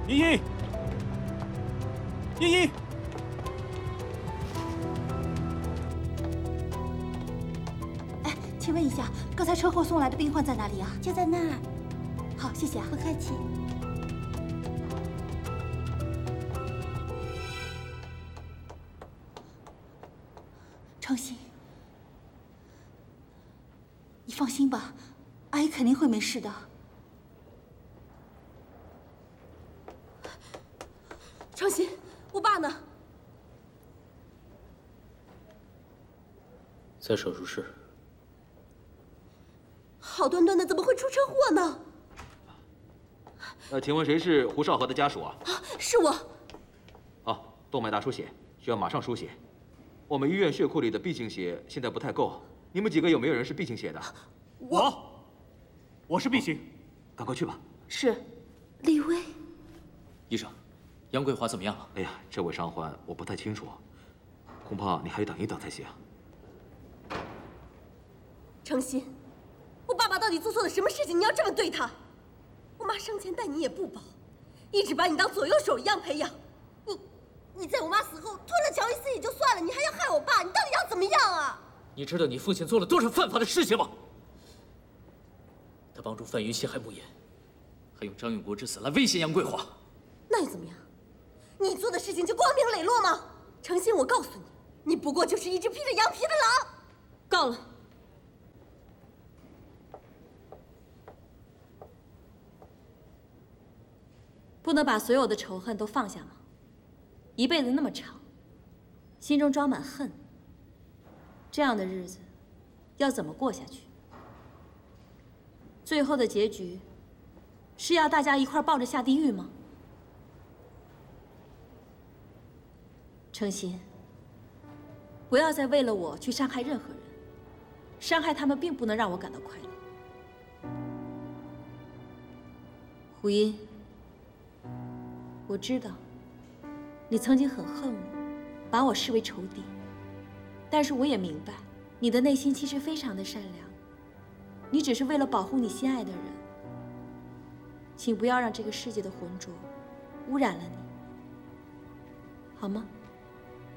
茵茵，茵茵， 哎，请问一下，刚才车祸送来的病患在哪里啊？ 就在那儿。 好，谢谢啊， 不客气。 程心，你放心吧，阿姨肯定会没事的。 程心，我爸呢？ 在手术室。 好端端的，怎么会出车祸呢？ 请问谁是胡少河的家属啊？ 啊，是我。 哦，动脉大出血，需要马上输血。我们医院血库里的 B 型血现在不太够，你们几个有没有人是 B 型血的？ 我是 B 型， 赶快去吧。 是， 李薇， 医生，杨桂华怎么样了？ 哎呀，这位伤患我不太清楚，恐怕你还得等一等才行。 程心，我爸爸到底做错了什么事情？你要这么对他？我妈生前待你也不薄，一直把你当左右手一样培养。你在我妈死后吞了乔伊斯也就算了，你还要害我爸，你到底要怎么样啊？ 你知道你父亲做了多少犯法的事情吗？他帮助范云陷害慕言，还用张永国之死来威胁杨桂华。 那又怎么样？你做的事情就光明磊落吗？程心，我告诉你，你不过就是一只披着羊皮的狼。够了。不能把所有的仇恨都放下吗？一辈子那么长，心中装满恨，这样的日子要怎么过下去？最后的结局是要大家一块抱着下地狱吗？程心，不要再为了我去伤害任何人，伤害他们并不能让我感到快乐。胡音，我知道你曾经很恨我，把我视为仇敌，但是我也明白你的内心其实非常的善良，你只是为了保护你心爱的人。请不要让这个世界的浑浊污染了你，好吗？